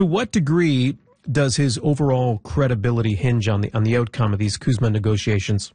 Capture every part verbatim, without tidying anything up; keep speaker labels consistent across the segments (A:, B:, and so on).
A: To what degree does his overall credibility hinge on the on the outcome of these CUSMA negotiations?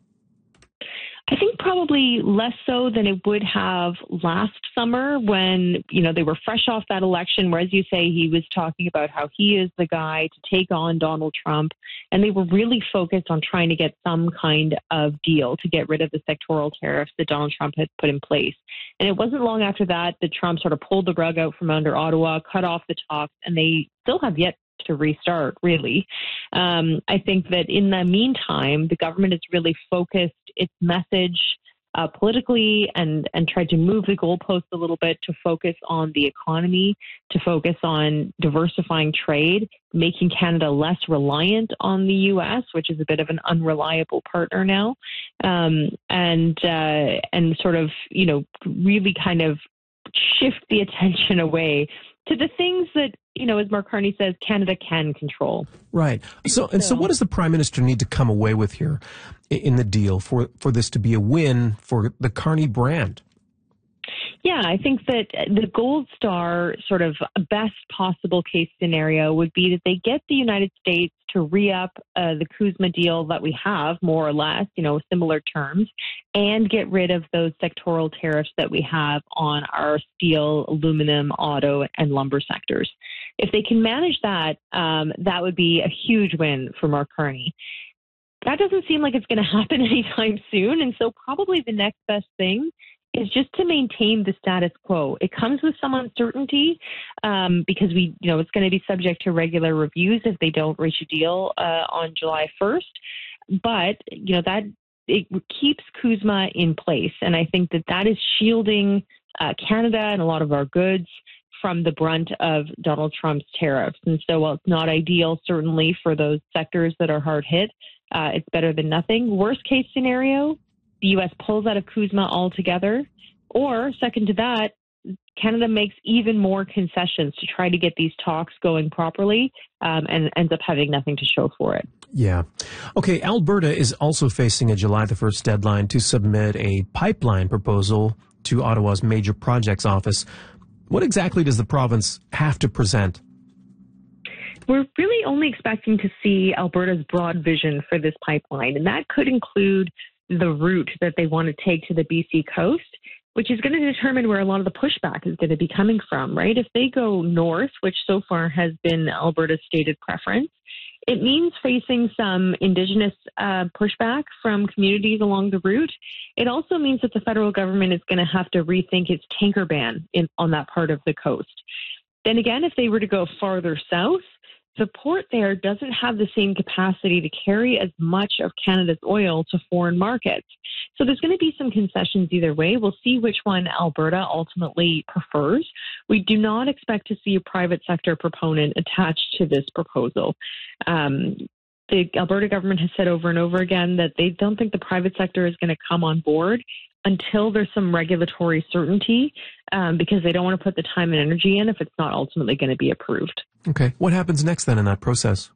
B: I think probably less so than it would have last summer when, you know, they were fresh off that election where, as you say, he was talking about how he is the guy to take on Donald Trump. And they were really focused on trying to get some kind of deal to get rid of the sectoral tariffs that Donald Trump had put in place. And it wasn't long after that that Trump sort of pulled the rug out from under Ottawa, cut off the talks, and they still have yet to restart, really. Um, I think that in the meantime, the government has really focused its message uh, politically and, and tried to move the goalposts a little bit to focus on the economy, to focus on diversifying trade, making Canada less reliant on the U S, which is a bit of an unreliable partner now, um, and uh, and sort of, you know, really kind of shift the attention away to the things that, you know, as Mark Carney says, Canada can control.
A: Right. So, and so what does the Prime Minister need to come away with here in the deal for, for this to be a win for the Carney brand?
B: Yeah, I think that the gold star sort of best possible case scenario would be that they get the United States to re-up uh, the CUSMA deal that we have, more or less, you know, similar terms, and get rid of those sectoral tariffs that we have on our steel, aluminum, auto, and lumber sectors. If they can manage that, um, that would be a huge win for Mark Carney. That doesn't seem like it's going to happen anytime soon, and so probably the next best thing is just to maintain the status quo. It comes with some uncertainty um, because we, you know, it's going to be subject to regular reviews if they don't reach a deal uh, on July first. But, you know, that it keeps CUSMA in place. And I think that that is shielding uh, Canada and a lot of our goods from the brunt of Donald Trump's tariffs. And so while it's not ideal, certainly for those sectors that are hard hit, uh, it's better than nothing. Worst case scenario, the U S pulls out of CUSMA altogether, or second to that, Canada makes even more concessions to try to get these talks going properly um, and ends up having nothing to show for it.
A: Yeah. Okay, Alberta is also facing a July the first deadline to submit a pipeline proposal to Ottawa's Major Projects Office. What exactly does the province have to present?
B: We're really only expecting to see Alberta's broad vision for this pipeline, and that could include the route that they want to take to the B C coast, which is going to determine where a lot of the pushback is going to be coming from, right? If they go north, which so far has been Alberta's stated preference, it means facing some Indigenous uh, pushback from communities along the route. It also means that the federal government is going to have to rethink its tanker ban in, on that part of the coast. Then again, if they were to go farther south, the port there doesn't have the same capacity to carry as much of Canada's oil to foreign markets. So there's going to be some concessions either way. We'll see which one Alberta ultimately prefers. We do not expect to see a private sector proponent attached to this proposal. Um, the Alberta government has said over and over again that they don't think the private sector is going to come on board until there's some regulatory certainty, um, because they don't want to put the time and energy in if it's not ultimately going to be approved.
A: Okay. What happens next then in that process?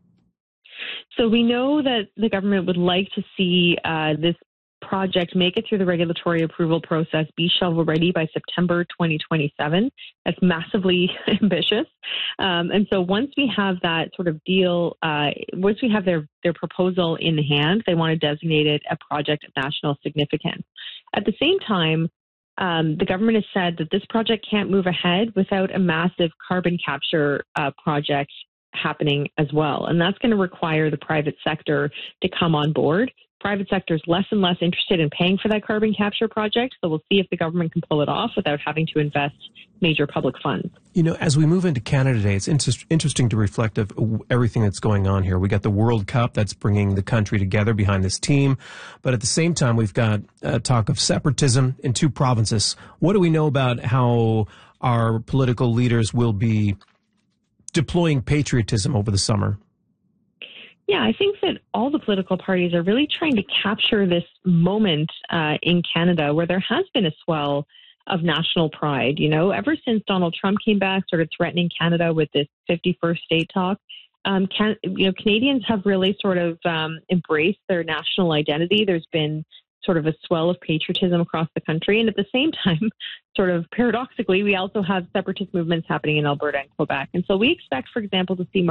B: So we know that the government would like to see uh, this project make it through the regulatory approval process, be shovel ready by September twenty twenty-seven. That's massively ambitious. Um, and so once we have that sort of deal, uh, once we have their, their proposal in hand, they want to designate it a project of national significance. At the same time, um, the government has said that this project can't move ahead without a massive carbon capture uh, project happening as well. And that's going to require the private sector to come on board. Private sector is less and less interested in paying for that carbon capture project, so we'll see if the government can pull it off without having to invest major public funds.
A: You know, as we move into Canada today, it's inter- interesting to reflect of everything that's going on here. We got the World Cup that's bringing the country together behind this team, but at the same time, we've got uh, talk of separatism in two provinces. What do we know about how our political leaders will be deploying patriotism over the summer?
B: Yeah, I think that all the political parties are really trying to capture this moment uh, in Canada where there has been a swell of national pride. You know, ever since Donald Trump came back, sort of threatening Canada with this fifty-first state talk, um, can, you know, Canadians have really sort of um, embraced their national identity. There's been sort of a swell of patriotism across the country. And at the same time, sort of paradoxically, we also have separatist movements happening in Alberta and Quebec. And so we expect, for example, to see